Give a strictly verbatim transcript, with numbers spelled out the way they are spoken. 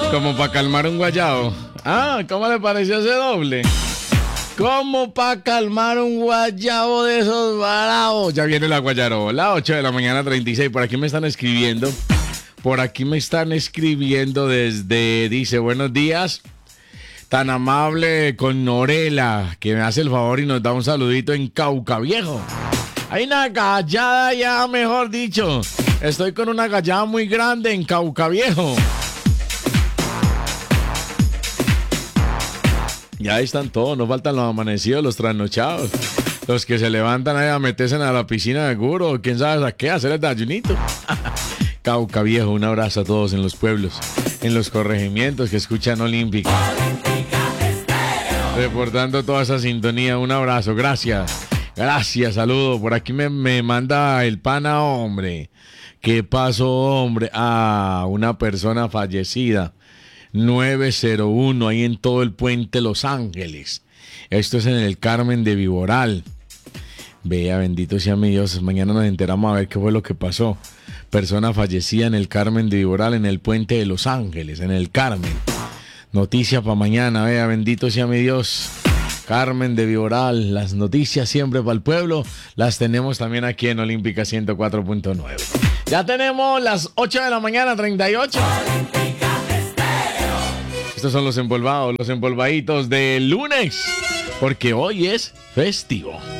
Como para calmar un guayabo. Ah, ¿cómo le pareció ese doble? Como para calmar un guayabo de esos bravos. Ya viene la guayarola, ocho de la mañana, treinta y seis. Por aquí me están escribiendo. Por aquí me están escribiendo desde, dice, buenos días. Tan amable con Norela, que me hace el favor y nos da un saludito en Cauca Viejo. Hay una gallada ya, mejor dicho. Estoy con una gallada muy grande en Cauca Viejo. Y ahí están todos, no faltan los amanecidos, los trasnochados. Los que se levantan ahí a meterse a la piscina de Guro, quién sabe a qué, hacer el desayunito. Cauca Viejo, un abrazo a todos en los pueblos, en los corregimientos que escuchan Olímpica. Reportando toda esa sintonía, un abrazo, gracias. Gracias, saludo. Por aquí me, me manda el pana, hombre. ¿Qué pasó, hombre? Ah, una persona fallecida. nueve cero uno, ahí en todo el puente Los Ángeles. Esto es en el Carmen de Viboral. Vea, bendito sea mi Dios. Mañana nos enteramos a ver qué fue lo que pasó. Persona fallecida en el Carmen de Viboral, en el puente de Los Ángeles, en el Carmen. Noticia para mañana, vea, bendito sea mi Dios. Carmen de Viboral, las noticias siempre para el pueblo, las tenemos también aquí en Olímpica ciento cuatro punto nueve. Ya tenemos las ocho de la mañana, treinta y ocho. Estos son los empolvados, los empolvaditos de lunes, porque hoy es festivo.